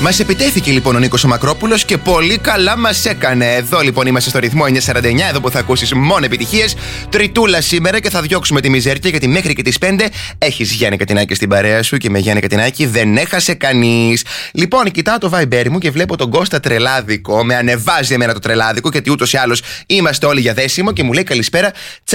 Μας επιτέθηκε λοιπόν ο Νίκος ο Μακρόπουλος και πολύ καλά μας έκανε. Εδώ λοιπόν είμαστε στο ρυθμό 949, εδώ που θα ακούσεις μόνο επιτυχίες. Τριτούλα σήμερα και θα διώξουμε τη μιζέρια, γιατί μέχρι και τις 5 έχεις Γιάννη Κατινάκη στην παρέα σου και με Γιάννη Κατινάκη δεν έχασε κανείς. Λοιπόν, κοιτάω το Viber μου και βλέπω τον Κώστα Τρελάδικο. Με ανεβάζει εμένα το Τρελάδικο, γιατί ούτως ή άλλως είμαστε όλοι για δέσιμο και μου λέει καλησπέρα,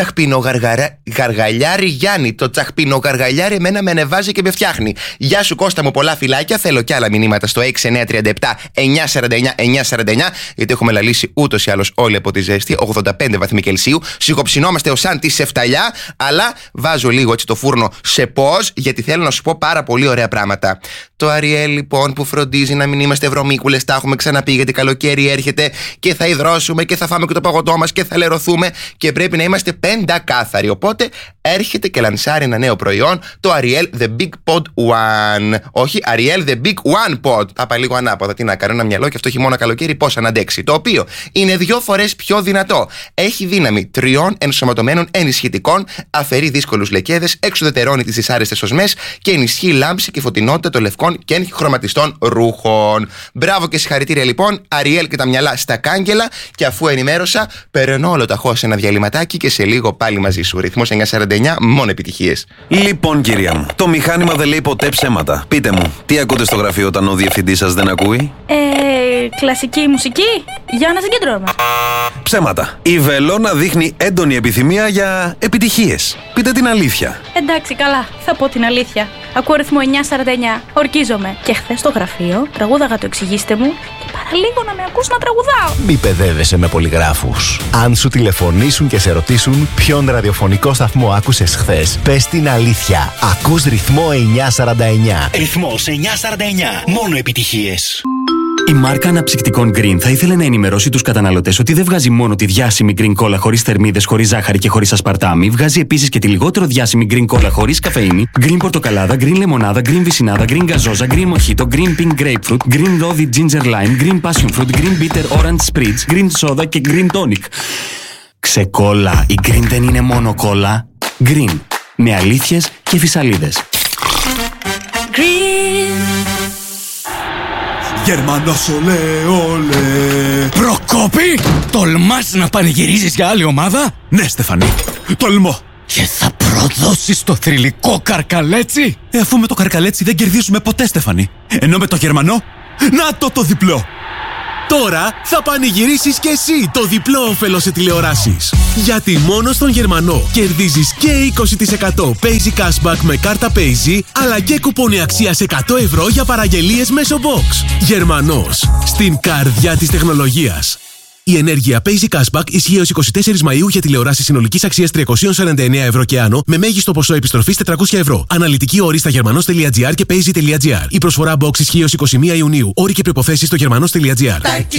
τσαχπινογαργαλιάρι Γιάννη. Το τσαχπινογαργαλιάρι εμένα με ανεβάζει και με φτιάχνει. Γεια σου Κώστα μου, πολλά φιλάκια. Θέλω κι άλλα μηνύματα στο 6937 949 949, γιατί έχουμε λαλήσει ούτως ή άλλως όλοι από τη ζέστη, 85 βαθμοί Κελσίου. Σιγοψινόμαστε ως σαν τη σεφταλιά, αλλά βάζω λίγο έτσι το φούρνο σε πώς, γιατί θέλω να σου πω πάρα πολύ ωραία πράγματα. Το Αριέλ λοιπόν που φροντίζει να μην είμαστε βρωμίκουλες, τα έχουμε ξαναπεί, γιατί καλοκαίρι έρχεται και θα υδρώσουμε και θα φάμε και το παγωτό μας και θα λερωθούμε και πρέπει να είμαστε πεντακάθαροι. Οπότε έρχεται και λανσάρει ένα νέο προϊόν, το Ariel The Big Pod One. Όχι, Ariel The Big One Pod. Τα είπα λίγο ανάποδα. Τι να κάνω, ένα μυαλό και αυτό χειμώνα καλοκαίρι πώς να αντέξει. Το οποίο είναι 2 φορές πιο δυνατό. Έχει δύναμη 3 ενσωματωμένων ενισχυτικών, αφαιρεί δύσκολους λεκέδες, εξουδετερώνει τις δυσάρεστες οσμές και ενισχύει λάμψη και φωτεινότητα των λευκών και χρωματιστών ρούχων. Μπράβο και συγχαρητήρια λοιπόν, Ariel και τα μυαλά στα κάγκελα. Και αφού ενημέρωσα, περνώ όλο ταχώς σε ένα διαλυματάκι και σε λίγο πάλι μαζί σου. Ρυθμός 949, μόνο επιτυχίες. Λοιπόν, κυρία μου, το μηχάνημα δεν λέει ποτέ ψέματα. Πείτε μου, τι ακούτε στο γραφείο όταν ο διευθυντής σας δεν ακούει? Κλασική μουσική, για να συγκεντρώμε. Ψέματα. Η Βελόνα δείχνει έντονη επιθυμία για επιτυχίες. Πείτε την αλήθεια. Εντάξει, καλά, θα πω την αλήθεια. Ακούω ρυθμό 949, ορκίζομαι. Και χθες στο γραφείο τραγούδαγα το εξηγήστε μου και παραλίγο να με ακούς να τραγουδάω. Μη παιδεύεσαι με πολυγράφους. Αν σου τηλεφωνήσουν και σε ρωτήσουν ποιον ραδιοφωνικό σταθμό άκουσες χθες, πες την αλήθεια. Ακούς ρυθμό 949. Ρυθμός 949, μόνο επιτυχίες. Η μάρκα αναψυκτικών Green θα ήθελε να ενημερώσει τους καταναλωτές ότι δεν βγάζει μόνο τη διάσημη Green Cola χωρίς θερμίδες, χωρίς ζάχαρη και χωρίς ασπαρτάμι, βγάζει επίσης και τη λιγότερο διάσημη Green Cola χωρίς καφεΐνη, Green Πορτοκαλάδα, Green Λεμονάδα, Green Βυσσινάδα, Green Γκαζόζα, Green Mojito, Green Pink Grapefruit, Green Rosy Ginger Lime, Green Passion Fruit, Green Bitter Orange Spritz, Green Soda και Green Tonic. Ξεκόλα, η Green δεν είναι μόνο κόλλα. Green, με αλήθειες και φυσαλίδες. Γερμανός ολέ ολέ. Προκόπη, τολμάς να πανηγυρίζεις για άλλη ομάδα? Ναι, Στεφανή, τολμώ. Και θα προδώσεις το θρυλικό καρκαλέτσι? Αφού με το καρκαλέτσι δεν κερδίζουμε ποτέ, Στεφανή. Ενώ με το Γερμανό, να το διπλό. Τώρα θα πανηγυρίσεις και εσύ το διπλό όφελος σε τηλεοράσεις. Γιατί μόνο στον Γερμανό κερδίζεις και 20% Paisy Cashback με κάρτα Paisy, αλλά και κουπόνι αξίας 100 ευρώ για παραγγελίες μέσω box. Γερμανός, στην καρδιά της τεχνολογίας. Η ενέργεια Paisy Cashback ισχύει ως 24 Μαΐου για τηλεοράσεις συνολικής αξίας 349 ευρώ και άνω, με μέγιστο ποσό επιστροφής 400 ευρώ. Αναλυτική όρη στα germanos.gr και paisy.gr. Η προσφορά box ισχύει ως 21 Ιουνίου. Όροι και προϋποθέσεις στο germanos.gr.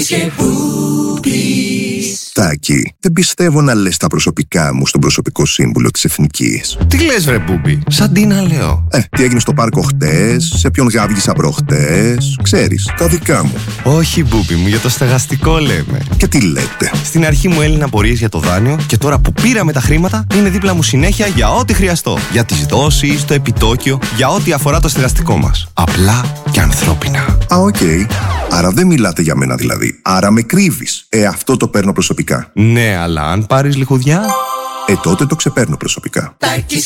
Τάκη, δεν πιστεύω να λες τα προσωπικά μου στον προσωπικό σύμβουλο της Εθνικής. Τι λες βρε Μπούμπι, σαν τι να λέω. Τι έγινε στο πάρκο χτες, σε ποιον γάβγισα προχτές, ξέρεις, τα δικά μου. Όχι Μπούμπι μου, για το στεγαστικό λέμε. Και τι λέτε? Στην αρχή μου έλυναν απορίες για το δάνειο και τώρα που πήραμε τα χρήματα είναι δίπλα μου συνέχεια για ό,τι χρειαστώ. Για τις δόσεις, το επιτόκιο, για ό,τι αφορά το στεγαστικό μας. Απλά και ανθρώπινα. Οκ. Άρα δεν μιλάτε για μένα δηλαδή. Άρα με κρύβεις. Αυτό το παίρνω προσωπικά. Ναι, αλλά αν πάρεις λιχουδιά... Τότε το ξεπέρνω προσωπικά.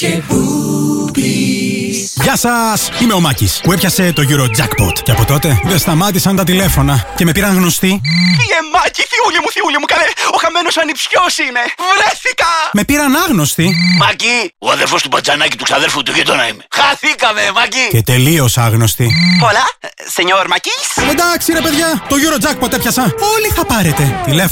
Γεια σας! Είμαι ο Μάκης που έπιασε το Eurojackpot. Και από τότε δεν σταμάτησαν τα τηλέφωνα και με πήραν γνωστοί. Μάκη, θειούλη μου, καλέ! Ο χαμένος ανιψιός είναι! Βρέθηκα! Με πήραν άγνωστοι. Μάκη, ο αδερφός του μπατζανάκι του ξαδέρφου του γείτονα είμαι. Χαθήκαμε, Μάκη! Και τελείως άγνωστοι. Hola, señor Μάκης. Εντάξει ρε παιδιά, το Eurojackpot έπιασα. Όλοι θα πάρετε τηλέφωνο.